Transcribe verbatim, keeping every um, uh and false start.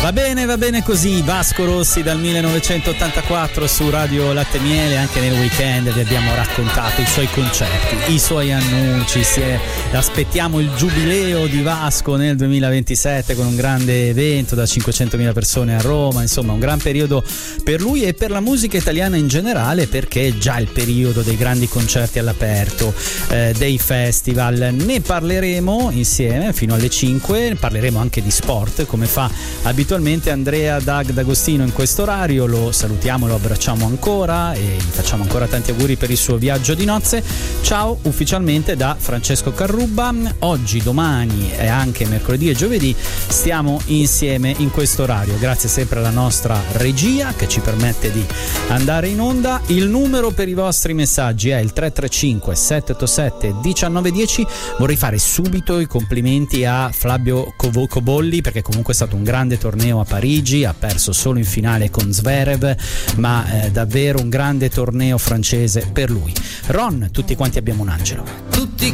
Va bene, va bene così. Vasco Rossi dal millenovecentottantaquattro su Radio Latte e Miele. Anche nel weekend vi abbiamo raccontato i suoi concerti, i suoi annunci. Si è, aspettiamo il giubileo di Vasco nel duemilaventisette con un grande evento da cinquecentomila persone a Roma. Insomma, un gran periodo per lui e per la musica italiana in generale, perché è già il periodo dei grandi concerti all'aperto, eh, dei festival. Ne parleremo insieme fino alle cinque. Parleremo anche di sport, come fa abitualmente Andrea Dag D'Agostino in questo orario. Lo salutiamo, lo abbracciamo ancora e gli facciamo ancora tanti auguri per il suo viaggio di nozze. Ciao ufficialmente da Francesco Carrubba. Oggi, domani e anche mercoledì e giovedì stiamo insieme in questo orario, grazie sempre alla nostra regia che ci permette di andare in onda. Il numero per i vostri messaggi è il tre tre cinque sette otto sette uno nove uno zero. Vorrei fare subito i complimenti a Flavio Cobolli, perché comunque è stato un grande torneo a Parigi, ha perso solo in finale con Zverev, ma eh, davvero un grande torneo francese per lui. Ron, tutti quanti abbiamo un angelo. Tutti